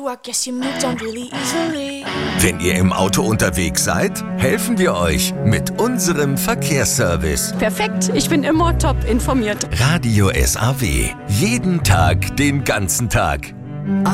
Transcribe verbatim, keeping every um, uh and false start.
I guess you moved on really easily. Wenn ihr im Auto unterwegs seid, helfen wir euch mit unserem Verkehrsservice. Perfekt, ich bin immer top informiert. Radio S A W. Jeden Tag, den ganzen Tag.